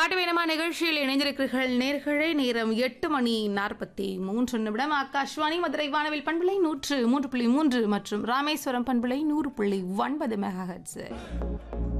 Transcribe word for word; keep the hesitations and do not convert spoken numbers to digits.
பாட்டு வேணுமா நிகழ்ச்சியில் இணைந்திருக்கிறீர்கள் நேர்களே. நேரம் எட்டு மணி நாற்பத்தி மூன்று நிமிடம். ஆகாஷ்வாணி மதுரை வானவில் பண்புலை நூற்று மூன்று புள்ளி மூன்று மற்றும் ராமேஸ்வரம் பண்புலை நூறு புள்ளி ஒன்பது மெகா ஹெர்ட்ஸ்.